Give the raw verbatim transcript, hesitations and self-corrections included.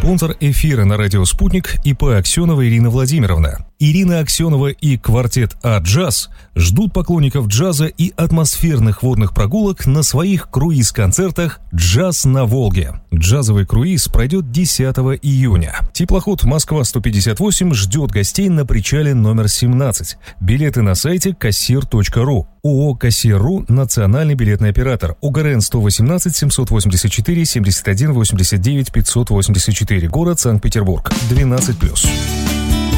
Спонсор эфира на радио «Спутник» ИП Аксенова Ирина Владимировна. Ирина Аксенова и квартет А-Джаз ждут поклонников джаза и атмосферных водных прогулок на своих круиз-концертах «Джаз на Волге». Джазовый круиз пройдет десятого июня. Теплоход «Москва сто пятьдесят восемь» ждет гостей на причале номер семнадцать. Билеты на сайте кассир точка ру. ООО «Кассир.ру» – национальный билетный оператор. УГРН сто восемнадцать семьсот восемьдесят четыре семьдесят один восемьдесят девять пятьсот восемьдесят четыре. Город Санкт-Петербург. двенадцать плюс.